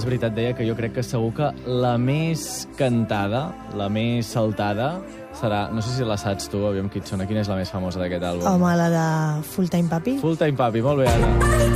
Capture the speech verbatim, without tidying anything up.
veritat, deia que jo crec que segur que la més cantada, la més saltada, serà... No sé si la saps tu, aviam qui et sona. Quina és la més famosa d'aquest àlbum? Home, la de Full Time Papi. Full Time Papi, molt bé, Anna.